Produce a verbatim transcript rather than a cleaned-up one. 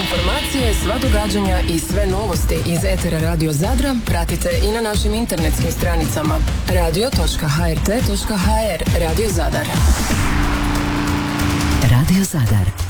informacije, sva događanja i sve novosti iz etera Radio Zadra pratite i na našim internetskim stranicama radio točka h r t točka h r. Radio Zadar. Radio Zadar.